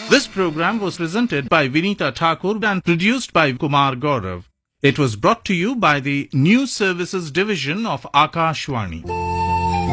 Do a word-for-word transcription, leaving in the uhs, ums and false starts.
This program was presented by Vinita Thakur and produced by Kumar Gaurav. It was brought to you by the News Services Division of Akashvani.